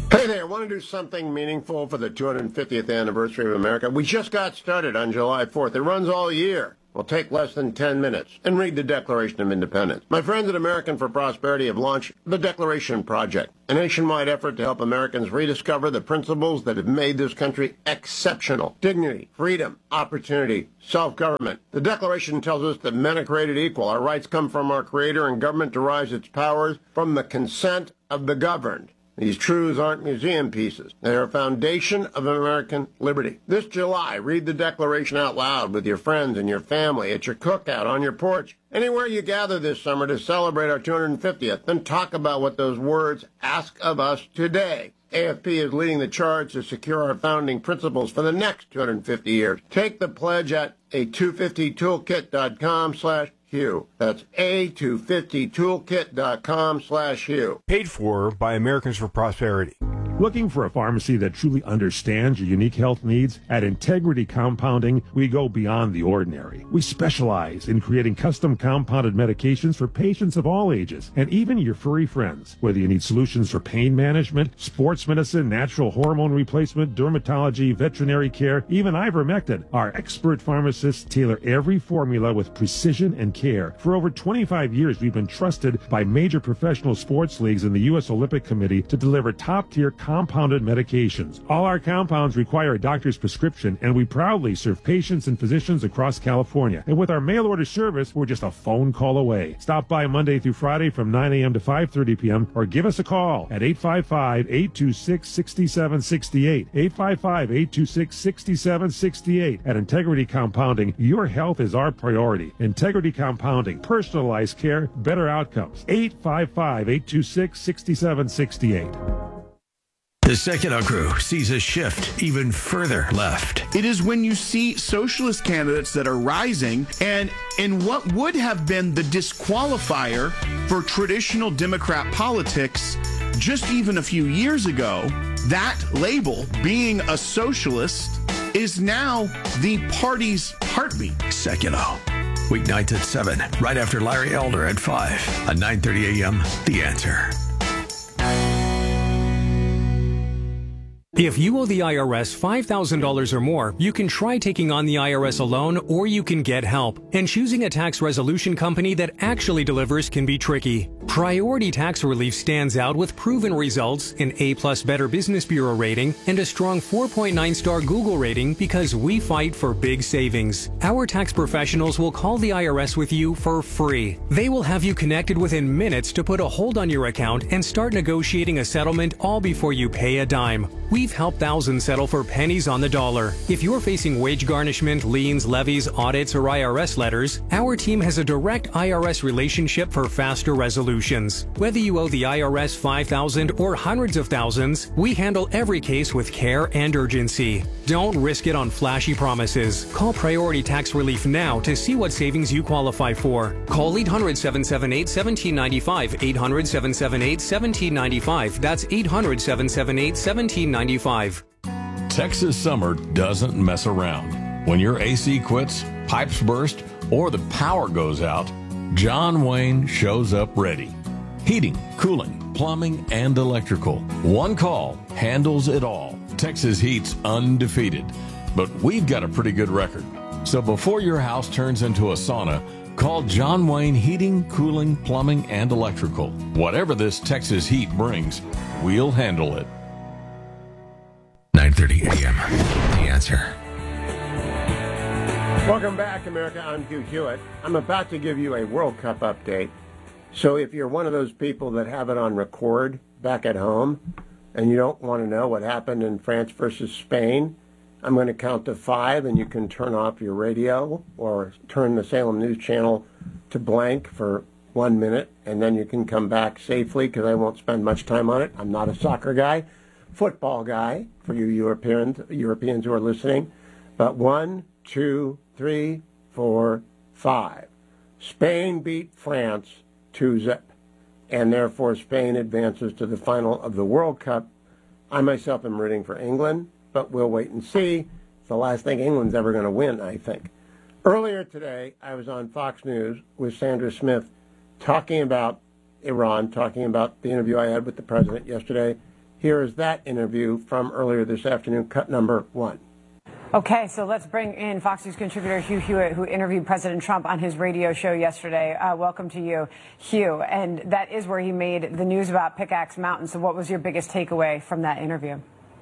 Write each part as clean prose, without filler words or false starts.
Hey there, want to do something meaningful for the 250th anniversary of America? We just got started on July 4th. It runs all year. Will take less than 10 minutes. And read the Declaration of Independence. My friends at American for Prosperity have launched the Declaration Project, a nationwide effort to help Americans rediscover the principles that have made this country exceptional. Dignity, freedom, opportunity, self-government. The Declaration tells us that men are created equal. Our rights come from our Creator, and government derives its powers from the consent of the governed. These truths aren't museum pieces. They are a foundation of American liberty. This July, read the Declaration out loud with your friends and your family, at your cookout, on your porch, anywhere you gather this summer to celebrate our 250th. Then talk about what those words ask of us today. AFP is leading the charge to secure our founding principles for the next 250 years. Take the pledge at a250toolkit.com/Hugh. That's a250toolkit.com/Hugh. Paid for by Americans for Prosperity. Looking for a pharmacy that truly understands your unique health needs? At Integrity Compounding, we go beyond the ordinary. We specialize in creating custom compounded medications for patients of all ages, and even your furry friends. Whether you need solutions for pain management, sports medicine, natural hormone replacement, dermatology, veterinary care, even ivermectin, our expert pharmacists tailor every formula with precision and care. For over 25 years, we've been trusted by major professional sports leagues and the U.S. Olympic Committee to deliver top-tier compounded medications. All our compounds require a doctor's prescription, and we proudly serve patients and physicians across California. And with our mail-order service, we're just a phone call away. Stop by Monday through Friday from 9 a.m. to 5:30 p.m. or give us a call at 855-826-6768. 855-826-6768. At Integrity Compounding, your health is our priority. Integrity Compounding, personalized care, better outcomes. 855-826-6768. The Secular Crew sees a shift even further left. It is when you see socialist candidates that are rising, and in what would have been the disqualifier for traditional Democrat politics just even a few years ago, that label, being a socialist, is now the party's heartbeat. Secular. Weeknights at 7, right after Larry Elder at 5, at 9:30 a.m. The Answer. If you owe the IRS $5,000 or more, you can try taking on the IRS alone, or you can get help. And choosing a tax resolution company that actually delivers can be tricky. Priority Tax Relief stands out with proven results, an A+ Better Business Bureau rating, and a strong 4.9-star Google rating because we fight for big savings. Our tax professionals will call the IRS with you for free. They will have you connected within minutes to put a hold on your account and start negotiating a settlement all before you pay a dime. We've helped thousands settle for pennies on the dollar. If you're facing wage garnishment, liens, levies, audits, or IRS letters, our team has a direct IRS relationship for faster resolutions. Whether you owe the IRS $5,000 or hundreds of thousands, we handle every case with care and urgency. Don't risk it on flashy promises. Call Priority Tax Relief now to see what savings you qualify for. Call 800-778-1795, 800-778-1795. That's 800-778-1795. Texas summer doesn't mess around. When your AC quits, pipes burst, or the power goes out, John Wayne shows up ready. Heating, cooling, plumbing, and electrical. One call handles it all. Texas Heat's undefeated, but we've got a pretty good record. So before your house turns into a sauna, call John Wayne Heating, Cooling, Plumbing, and Electrical. Whatever this Texas heat brings, we'll handle it. 9:30 a.m. The Answer. Welcome back, America. I'm Hugh Hewitt. I'm about to give you a World Cup update. So if you're one of those people that have it on record back at home and you don't want to know what happened in France versus Spain, I'm going to count to 5 and you can turn off your radio or turn the Salem News Channel to blank for 1 minute, and then you can come back safely because I won't spend much time on it. I'm not a soccer guy. Football guy for you Europeans who are listening. But 1, 2, 3, 4, 5. Spain beat France 2-0, and therefore Spain advances to the final of the World Cup. I myself am rooting for England, but we'll wait and see. It's the last thing England's ever going to win, I think. Earlier today, I was on Fox News with Sandra Smith talking about Iran, talking about the interview I had with the president yesterday, Here is that interview from earlier this afternoon, cut number 1. Okay, so let's bring in Fox News contributor Hugh Hewitt, who interviewed President Trump on his radio show yesterday. Welcome to you, Hugh. And that is where he made the news about Pickaxe Mountain. So what was your biggest takeaway from that interview?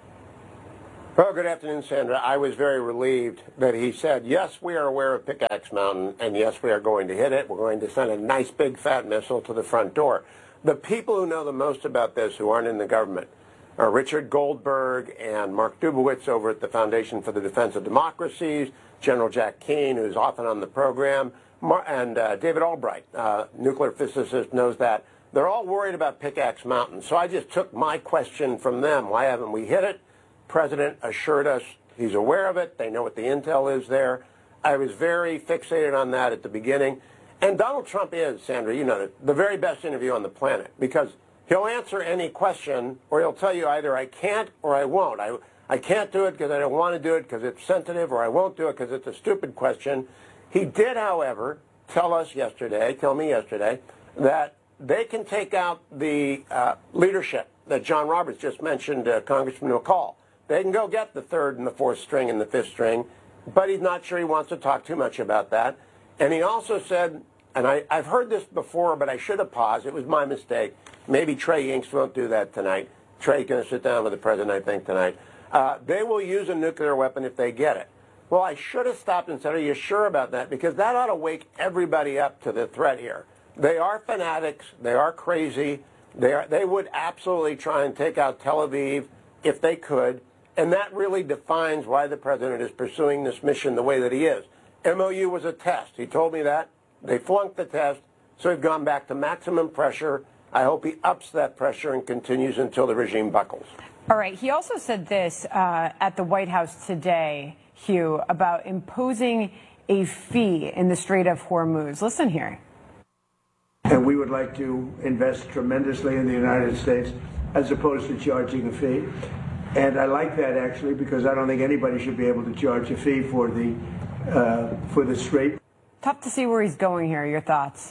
Well, good afternoon, Sandra. I was very relieved that he said, yes, we are aware of Pickaxe Mountain, and yes, we are going to hit it. We're going to send a nice big fat missile to the front door. The people who know the most about this, who aren't in the government, are Richard Goldberg and Mark Dubowitz over at the Foundation for the Defense of Democracies, General Jack Keane, who's often on the program, and David Albright, nuclear physicist, knows that. They're all worried about Pickaxe Mountain. So I just took my question from them. Why haven't we hit it? President assured us he's aware of it. They know what the intel is there. I was very fixated on that at the beginning. And Donald Trump is, Sandra, you know, the very best interview on the planet, because he'll answer any question, or he'll tell you either I can't or I won't. I can't do it because I don't want to do it because it's sensitive, or I won't do it because it's a stupid question. He did, however, tell me yesterday, that they can take out the leadership that John Roberts just mentioned, Congressman McCall. They can go get the third and the fourth string and the fifth string, but he's not sure he wants to talk too much about that. And he also said, and I've heard this before, but I should have paused. It was my mistake. Maybe Trey Inks won't do that tonight. Trey's going to sit down with the president, I think, tonight. They will use a nuclear weapon if they get it. Well, I should have stopped and said, are you sure about that? Because that ought to wake everybody up to the threat here. They are fanatics. They are crazy. They would absolutely try and take out Tel Aviv if they could. And that really defines why the president is pursuing this mission the way that he is. MOU was a test. He told me that. They flunked the test, so we've gone back to maximum pressure. I hope he ups that pressure and continues until the regime buckles. All right. He also said this at the White House today, Hugh, about imposing a fee in the Strait of Hormuz. Listen here. And we would like to invest tremendously in the United States as opposed to charging a fee. And I like that, actually, because I don't think anybody should be able to charge a fee for the Strait. Tough to see where he's going here. Your thoughts?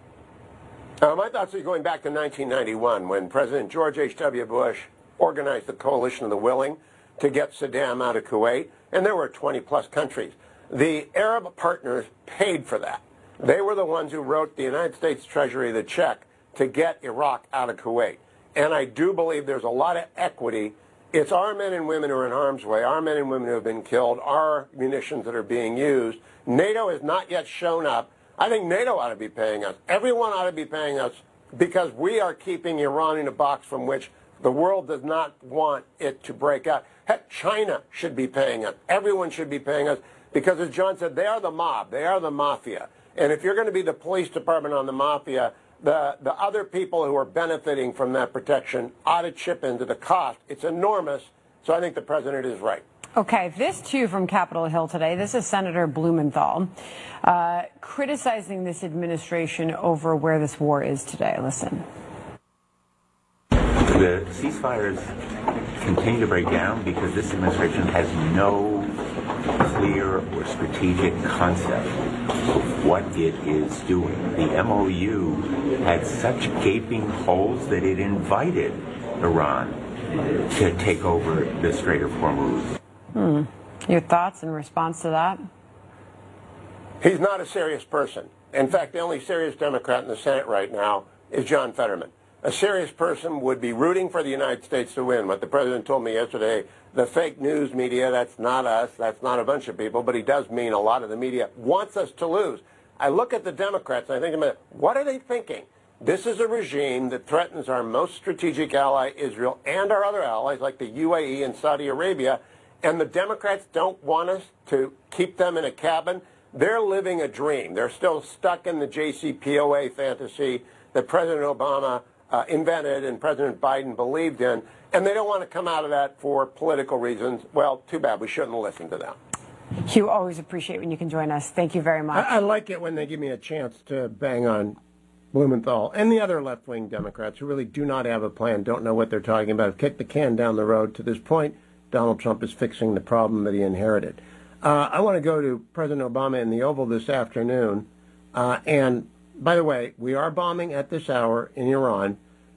My thoughts are going back to 1991 when President George H.W. Bush organized the Coalition of the Willing to get Saddam out of Kuwait, and there were 20-plus countries. The Arab partners paid for that. They were the ones who wrote the United States Treasury the check to get Iraq out of Kuwait. And I do believe there's a lot of equity. It's our men and women who are in harm's way, our men and women who have been killed, our munitions that are being used. NATO has not yet shown up. I think NATO ought to be paying us. Everyone ought to be paying us because we are keeping Iran in a box from which the world does not want it to break out. Heck, China should be paying us. Everyone should be paying us because, as John said, they are the mob. They are the mafia. And if you're going to be the police department on the mafia, the other people who are benefiting from that protection ought to chip into the cost. It's enormous, so I think the president is right. Okay, this too from Capitol Hill today. This is Senator Blumenthal criticizing this administration over where this war is today. Listen. The ceasefires continue to break down because this administration has no clear or strategic concept of what it is doing. The MOU had such gaping holes that it invited Iran to take over the Strait of Hormuz. Your thoughts in response to that? He's not a serious person. In fact, the only serious Democrat in the Senate right now is John Fetterman. A serious person would be rooting for the United States to win. What the president told me yesterday, the fake news media, that's not us, that's not a bunch of people, but he does mean a lot of the media wants us to lose. I look at the Democrats and I think, what are they thinking? This is a regime that threatens our most strategic ally, Israel, and our other allies like the UAE and Saudi Arabia, and the Democrats don't want us to keep them in a cabin. They're living a dream. They're still stuck in the JCPOA fantasy that President Obama invented and President Biden believed in, and they don't want to come out of that for political reasons. Well, too bad. We shouldn't listen to them. Hugh, always appreciate when you can join us. Thank you very much. I like it when they give me a chance to bang on Blumenthal and the other left-wing Democrats who really do not have a plan, don't know what they're talking about, have kicked the can down the road. To this point, Donald Trump is fixing the problem that he inherited. I want to go to President Obama in the Oval this afternoon. And by the way, we are bombing at this hour in Iran.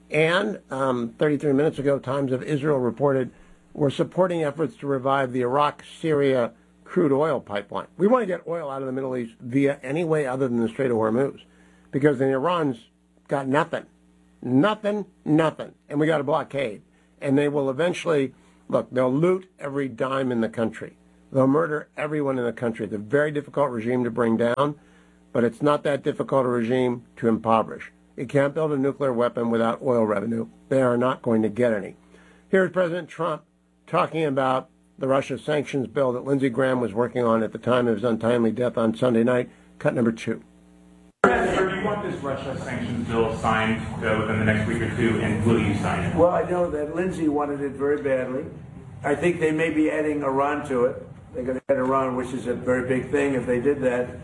And 33 minutes ago, Times of Israel reported we're supporting efforts to revive the Iraq-Syria crude oil pipeline. We want to get oil out of the Middle East via any way other than the Strait of Hormuz, because the Iran's got nothing. Nothing. And we got a blockade. And they will eventually, look, they'll loot every dime in the country. They'll murder everyone in the country. It's a very difficult regime to bring down, but it's not that difficult a regime to impoverish. You can't build a nuclear weapon without oil revenue. They are not going to get any. Here's President Trump talking about the Russia sanctions bill that Lindsey Graham was working on at the time of his untimely death on Sunday night. Cut number 2. Sir, do you want this Russia sanctions bill signed within the next week or two, and will you sign it? Well, I know that Lindsey wanted it very badly. I think they may be adding Iran to it. They're going to add Iran, which is a very big thing. If they did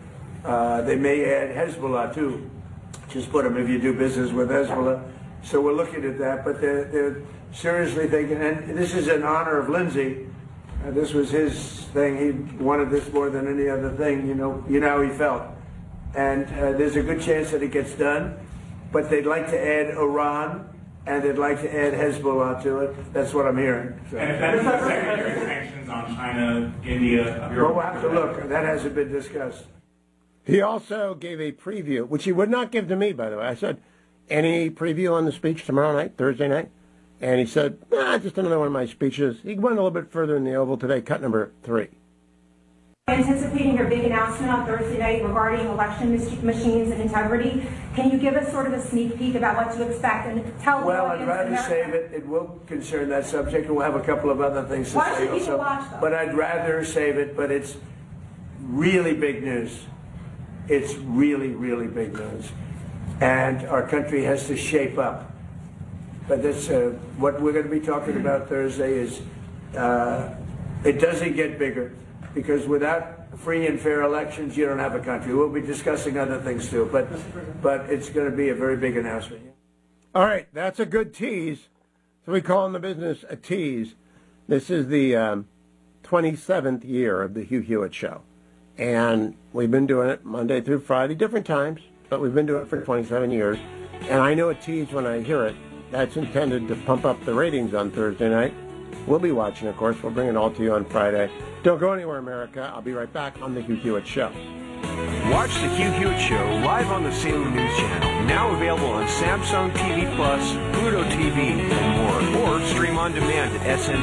that, they may add Hezbollah, too. Just put them if you do business with Hezbollah. So we're looking at that, but they're seriously thinking, and this is in honor of Lindsey. This was his thing. He wanted this more than any other thing. You know how he felt. And there's a good chance that it gets done, but they'd like to add Iran, and they'd like to add Hezbollah to it. That's what I'm hearing. So. And if that's the secondary sanctions on China, India, Europe, we'll have to look. That hasn't been discussed. He also gave a preview, which he would not give to me, by the way. I said, any preview on the speech tomorrow night, Thursday night? And he said, just another one of my speeches. He went a little bit further in the Oval today, cut number 3. Anticipating your big announcement on Thursday night regarding election machines and integrity, can you give us sort of a sneak peek about what to expect and tell Well, I'd rather save it. It will concern that subject. We'll have a couple of other things to Why say should people also. watch, though? But I'd rather save it, but it's really big news. It's really, really big news. And our country has to shape up. But that's what we're going to be talking about Thursday is it doesn't get bigger, because without free and fair elections, you don't have a country. We'll be discussing other things too, but it's going to be a very big announcement. All right, that's a good tease. So we call in the business a tease. This is the 27th year of the Hugh Hewitt Show. And we've been doing it Monday through Friday, different times, but we've been doing it for 27 years. And I know a tease when I hear it. That's intended to pump up the ratings on Thursday night. We'll be watching, of course. We'll bring it all to you on Friday. Don't go anywhere, America. I'll be right back on The Hugh Hewitt Show. Watch The Hugh Hewitt Show live on the Salem News Channel. Now available on Samsung TV Plus, Pluto TV, and more. Or stream on demand at SN.